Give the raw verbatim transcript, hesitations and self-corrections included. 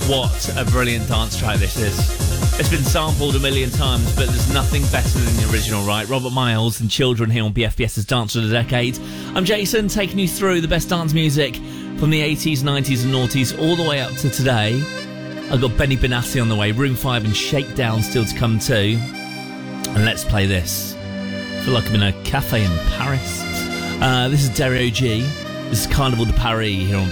What a brilliant dance track this is. It's been sampled a million times, but there's nothing better than the original, right? Robert Miles and Children here on B F B S's Dance of the Decade. I'm Jason, taking you through the best dance music from the eighties, nineties and noughties all the way up to today. I've got Benny Benassi on the way, Room five and Shakedown still to come too. And let's play this. I feel like I'm in a cafe in Paris. Uh, this is Derry O G. This is Carnival de Paris here on